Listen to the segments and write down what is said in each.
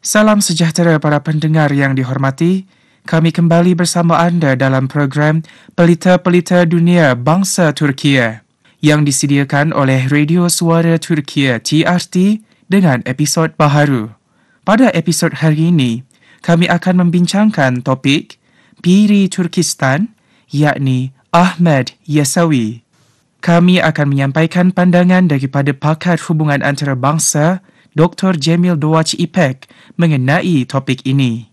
Salam sejahtera para pendengar yang dihormati. Kami kembali bersama anda dalam program Pelita-Pelita Dunia Bangsa Turkiye yang disediakan oleh Radio Suara Turkiye TRT dengan episod baharu. Pada episod hari ini, kami akan membincangkan topik Piri Turkistan, yakni Ahmad Yesawi. Kami akan menyampaikan pandangan daripada pakar hubungan antarabangsa Dr. Jamil Dawaj Ipek mengenai topik ini.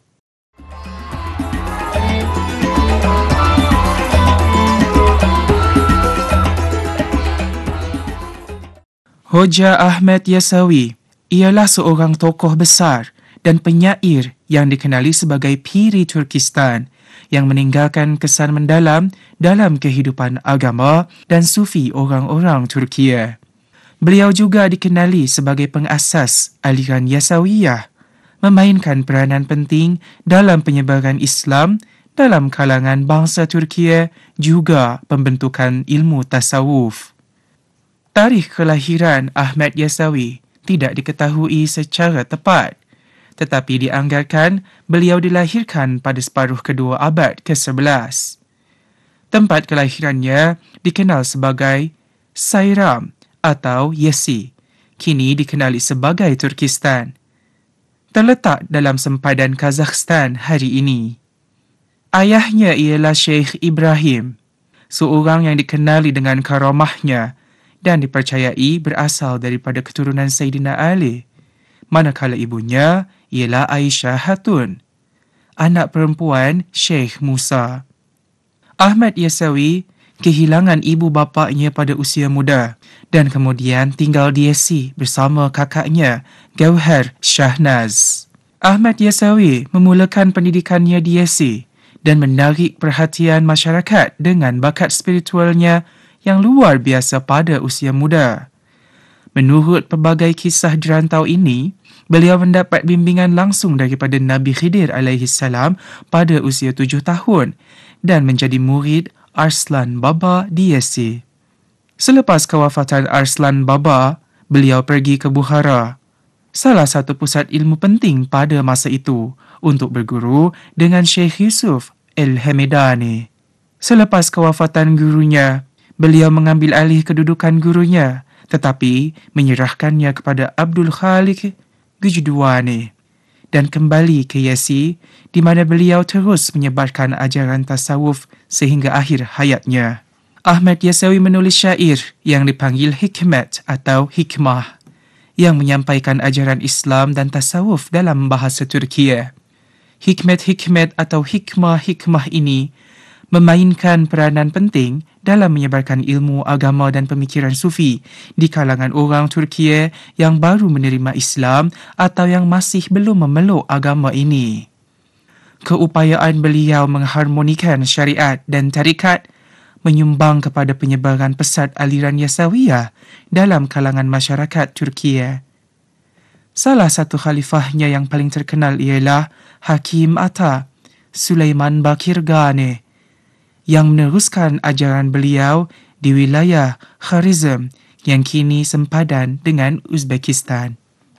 Hoja Ahmad Yesawi ialah seorang tokoh besar dan penyair yang dikenali sebagai Piri Turkistan yang meninggalkan kesan mendalam dalam kehidupan agama dan sufi orang-orang Turkiye. Beliau juga dikenali sebagai pengasas aliran Yesawiyah, memainkan peranan penting dalam penyebaran Islam dalam kalangan bangsa Turkiye juga pembentukan ilmu tasawuf. Tarikh kelahiran Ahmad Yesawi tidak diketahui secara tepat, tetapi dianggarkan beliau dilahirkan pada separuh kedua abad ke-11. Tempat kelahirannya dikenal sebagai Sayram atau Yesi, kini dikenali sebagai Turkistan. Terletak dalam sempadan Kazakhstan hari ini. Ayahnya ialah Syekh Ibrahim, seorang yang dikenali dengan karamahnya dan dipercayai berasal daripada keturunan Sayyidina Ali, manakala ibunya ialah Aisyah Hatun, anak perempuan Syekh Musa. Ahmad Yesawi kehilangan ibu bapaknya pada usia muda dan kemudian tinggal di Yesi bersama kakaknya Gauhar Shahnaz. Ahmad Yesawi memulakan pendidikannya di Yesi dan menarik perhatian masyarakat dengan bakat spiritualnya yang luar biasa pada usia muda. Menurut pelbagai kisah dirantau ini, beliau mendapat bimbingan langsung daripada Nabi Khidir AS pada usia 7 tahun dan menjadi murid Arslan Baba di Yesi. Selepas kewafatan Arslan Baba, beliau pergi ke Bukhara, salah satu pusat ilmu penting pada masa itu, untuk berguru dengan Syekh Yusuf Al-Hamidani. Selepas kewafatan gurunya, beliau mengambil alih kedudukan gurunya tetapi menyerahkannya kepada Abdul Khaliq Gujdwani dan kembali ke Yesi di mana beliau terus menyebarkan ajaran tasawuf sehingga akhir hayatnya. Ahmad Yesawi menulis syair yang dipanggil hikmat atau hikmah yang menyampaikan ajaran Islam dan tasawuf dalam bahasa Turkiye. Hikmat-hikmat atau hikmah-hikmah ini memainkan peranan penting dalam menyebarkan ilmu agama dan pemikiran sufi di kalangan orang Turkiye yang baru menerima Islam atau yang masih belum memeluk agama ini. Keupayaan beliau mengharmonikan syariat dan tarikat menyumbang kepada penyebaran pesat aliran Yesawiyah dalam kalangan masyarakat Turkiye. Salah satu khalifahnya yang paling terkenal ialah Hakim Ata Sulaiman Bakirgane yang meneruskan ajaran beliau di wilayah Kharizm yang kini sempadan dengan Uzbekistan.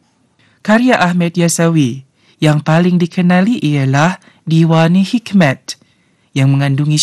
Karya Ahmad Yesawi yang paling dikenali ialah Diwani Hikmat yang mengandungi